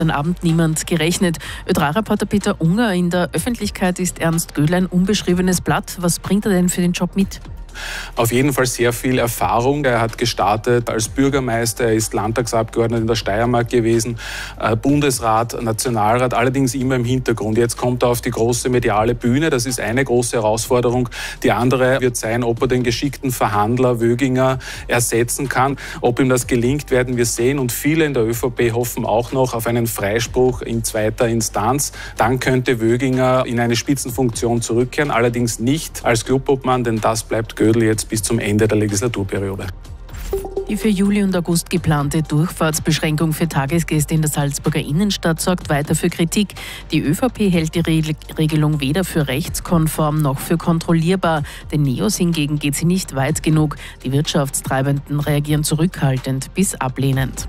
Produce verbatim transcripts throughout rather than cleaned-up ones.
Den Abend niemand gerechnet. Ö drei Reporter Peter Unger: In der Öffentlichkeit ist Ernst Gödel ein unbeschriebenes Blatt. Was bringt er denn für den Job mit? Auf jeden Fall sehr viel Erfahrung. Er hat gestartet als Bürgermeister, er ist Landtagsabgeordneter in der Steiermark gewesen, Bundesrat, Nationalrat, allerdings immer im Hintergrund. Jetzt kommt er auf die große mediale Bühne, das ist eine große Herausforderung. Die andere wird sein, ob er den geschickten Verhandler Wöginger ersetzen kann. Ob ihm das gelingt, werden wir sehen. Und viele in der ÖVP hoffen auch noch auf einen Freispruch in zweiter Instanz. Dann könnte Wöginger in eine Spitzenfunktion zurückkehren, allerdings nicht als Clubobmann, denn das bleibt Gödel jetzt bis zum Ende der Legislaturperiode. Die für Juli und August geplante Durchfahrtsbeschränkung für Tagesgäste in der Salzburger Innenstadt sorgt weiter für Kritik. Die ÖVP hält die Re- Regelung weder für rechtskonform noch für kontrollierbar. Den Neos hingegen geht sie nicht weit genug. Die Wirtschaftstreibenden reagieren zurückhaltend bis ablehnend.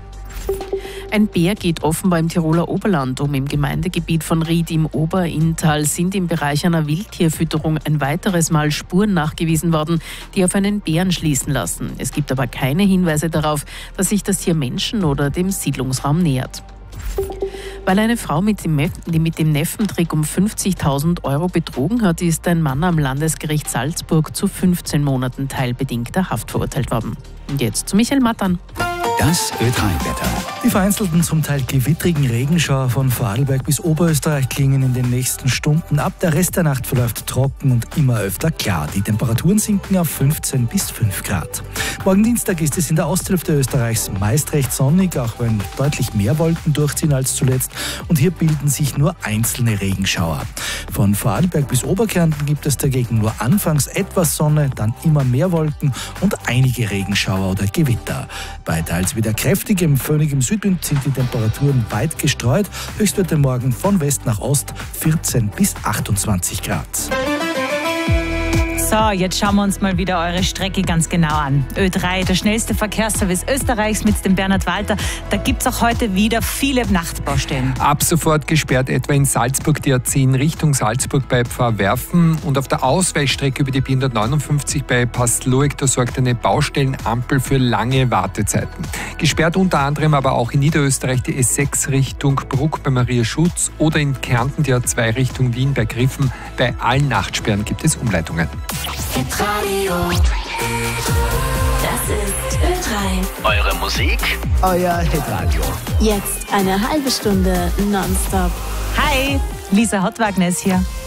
Ein Bär geht offenbar im Tiroler Oberland um. Im Gemeindegebiet von Ried im Oberinntal sind im Bereich einer Wildtierfütterung ein weiteres Mal Spuren nachgewiesen worden, die auf einen Bären schließen lassen. Es gibt aber keine Hinweise darauf, dass sich das Tier Menschen oder dem Siedlungsraum nähert. Weil eine Frau mit dem, mit dem Neffentrick um fünfzigtausend Euro betrogen hat, ist ein Mann am Landesgericht Salzburg zu fünfzehn Monaten teilbedingter Haft verurteilt worden. Und jetzt zu Michael Mattern. Das Ö drei Wetter. Die vereinzelten, zum Teil gewittrigen Regenschauer von Vorarlberg bis Oberösterreich klingen in den nächsten Stunden ab. Der Rest der Nacht verläuft trocken und immer öfter klar. Die Temperaturen sinken auf fünfzehn bis fünf Grad. Morgen Dienstag ist es in der Osthälfte Österreichs meist recht sonnig, auch wenn deutlich mehr Wolken durchziehen als zuletzt. Und hier bilden sich nur einzelne Regenschauer. Von Vorarlberg bis Oberkärnten gibt es dagegen nur anfangs etwas Sonne, dann immer mehr Wolken und einige Regenschauer oder Gewitter. Bei teils wieder kräftigem, föhnigem Südwind sind die Temperaturen weit gestreut. Höchstwerte morgen von West nach Ost vierzehn bis achtundzwanzig Grad. So, jetzt schauen wir uns mal wieder eure Strecke ganz genau an. Ö drei, der schnellste Verkehrsservice Österreichs mit dem Bernhard Walter. Da gibt es auch heute wieder viele Nachtbaustellen. Ab sofort gesperrt etwa in Salzburg die A zehn Richtung Salzburg bei Pfarrwerfen und auf der Ausweichstrecke über die B hundertneunundfünfzig bei Pastloik, da sorgt eine Baustellenampel für lange Wartezeiten. Gesperrt unter anderem aber auch in Niederösterreich die S sechs Richtung Bruck bei Maria Schutz oder in Kärnten die A zwei Richtung Wien bei Griffen. Bei allen Nachtsperren gibt es Umleitungen. Radio. Das ist Ö drei. Eure Musik, Euer Hitradio. Jetzt eine halbe Stunde nonstop. Hi, Lisa Hottwagner ist hier.